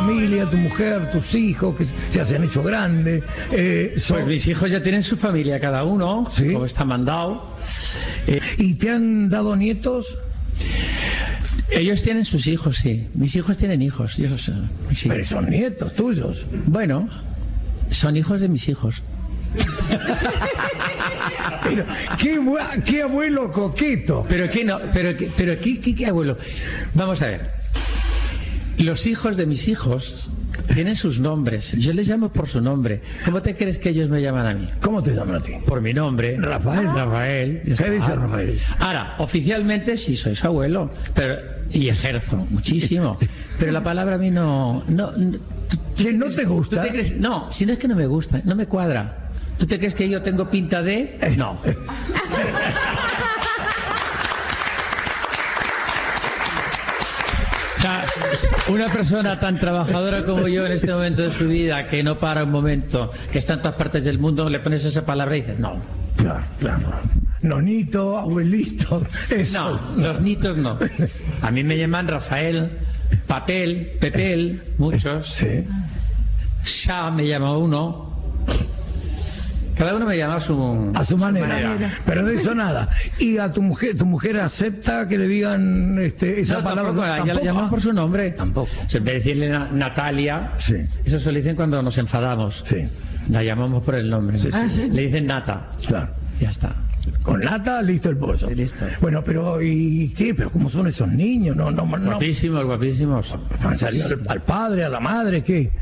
familia, tu mujer, tus hijos, que ya se han hecho grandes. Pues mis hijos ya tienen su familia cada uno, ¿sí? Como está mandado. ¿Y te han dado nietos? Ellos tienen sus hijos, sí. Mis hijos tienen hijos. Sí. Pero son nietos tuyos. Bueno, son hijos de mis hijos. Pero qué abuelo coqueto. Pero qué abuelo. Vamos a ver. Los hijos de mis hijos tienen sus nombres. Yo les llamo por su nombre. ¿Cómo te crees que ellos me llaman a mí? ¿Cómo te llaman a ti? Por mi nombre. Rafael. Rafael. ¿Qué dice Rafael? Ahora, oficialmente sí soy su abuelo, y ejerzo muchísimo. Pero la palabra a mí no ¿Que no te gusta? ¿Tú te crees? No, si no es que no me gusta, no me cuadra. ¿Tú te crees que yo tengo pinta de...? No. O sea, una persona tan trabajadora como yo en este momento de su vida, que no para un momento, que está en todas partes del mundo, le pones esa palabra y dices, no. Claro. Nonito, abuelito, eso. No, los nitos no. A mí me llaman Rafael, Papel, Pepel, muchos. Sí. Ya me llama uno. Cada uno me llama a su manera. Pero de eso nada. ¿Y a tu mujer acepta que le digan esa palabra? Tampoco, ya la llaman por su nombre. Tampoco. En vez de decirle Natalia, sí. Eso se lo dicen cuando nos enfadamos. Sí. La llamamos por el nombre. Sí. Le dicen Nata. Claro. Ya está. Con Nata, listo el pollo. Sí, listo. Bueno, pero ¿cómo son esos niños? No. Guapísimos. ¿Han salido al padre, a la madre, qué?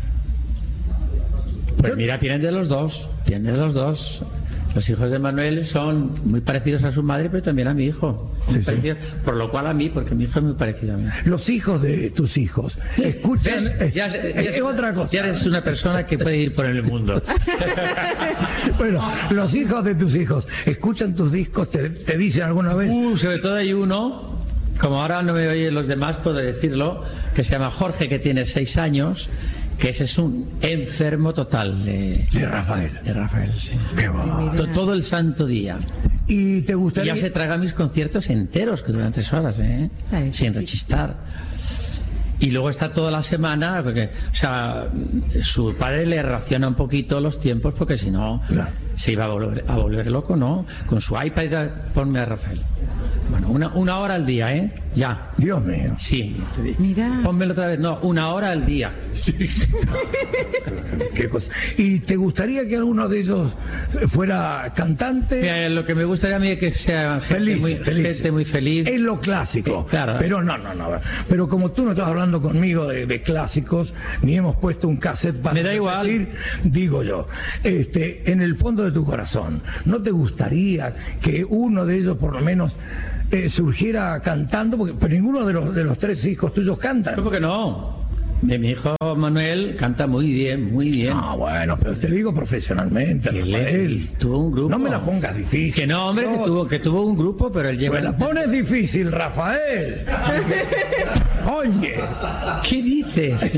Pues mira, tienen de los dos. Los hijos de Manuel son muy parecidos a su madre, pero también a mi hijo. Sí. Por lo cual a mí, porque mi hijo es muy parecido a mí. Los hijos de tus hijos escuchan... Es otra cosa. Ya eres una persona que puede ir por el mundo. Bueno, los hijos de tus hijos escuchan tus discos, te dicen alguna vez... Sobre todo hay uno, como ahora no me oyen los demás, puedo decirlo, que se llama Jorge, que tiene 6 años... que ese es un enfermo total de Rafael. De Rafael, sí. Qué bueno. Todo el santo día. ¿Y te gustaría...? Y ya se traga mis conciertos enteros, que duran 3 horas, sin rechistar. Y luego está toda la semana, porque, o sea, su padre le raciona un poquito los tiempos, porque si no, claro, se iba a volver loco, ¿no? Con su iPad, ponme a Rafael. Bueno, una hora al día, ¿eh? Ya. Dios mío. Sí. Mira. Pónmelo otra vez. No, 1 hora al día. Sí. Qué cosa. ¿Y te gustaría que alguno de ellos fuera cantante? Mira, lo que me gustaría a mí es que sea gente muy feliz. Es lo clásico. Claro. Pero no. Pero como tú no estás hablando conmigo de clásicos, ni hemos puesto un cassette para me da igual. Digo yo, en el fondo de tu corazón, ¿no te gustaría que uno de ellos por lo menos surgiera cantando? Porque ninguno de los 3 hijos tuyos cantan. ¿Cómo que no? Mi hijo Manuel canta muy bien. Ah, bueno, pero te digo profesionalmente, Rafael. Tuvo un grupo. No me la pongas difícil. Que no, hombre, que tuvo un grupo, pero él lleva... Me la pones difícil, Rafael. Oye. ¿Qué dices?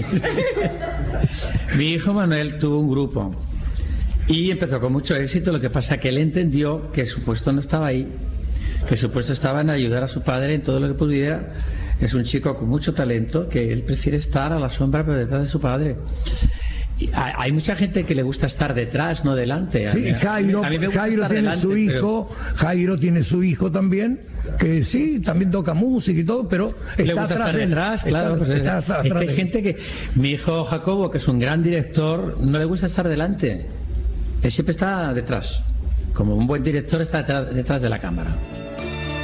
Mi hijo Manuel tuvo un grupo y empezó con mucho éxito. Lo que pasa es que él entendió que su puesto no estaba ahí, que su puesto estaba en ayudar a su padre en todo lo que pudiera. Es un chico con mucho talento, que él prefiere estar a la sombra pero detrás de su padre. Y hay mucha gente que le gusta estar detrás, no delante. Sí, Jairo tiene su hijo, Jairo tiene su hijo también, que sí, también toca música y todo, pero le gusta estar detrás, claro. Hay gente que... Mi hijo Jacobo, que es un gran director, no le gusta estar delante. Él siempre está detrás. Como un buen director está detrás de la cámara.